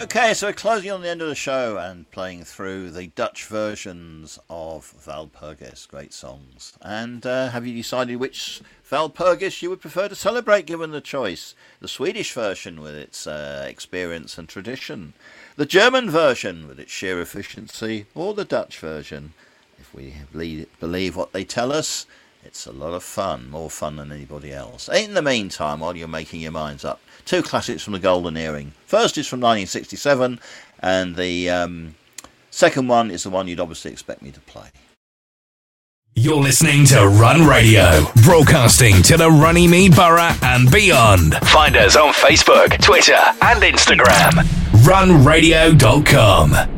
Okay, so we're closing on the end of the show and playing through the Dutch versions of Walpurgis, great songs. And have you decided which Walpurgis you would prefer to celebrate, given the choice? The Swedish version with its experience and tradition, the German version with its sheer efficiency, or the Dutch version? If we believe what they tell us, it's a lot of fun, more fun than anybody else. In the meantime, while you're making your minds up, two classics from the Golden Earring. First is from 1967, and the second one is the one you'd obviously expect me to play. You're listening to Run Radio, broadcasting to the Runnymede Borough and beyond. Find us on Facebook, Twitter and Instagram. runradio.com.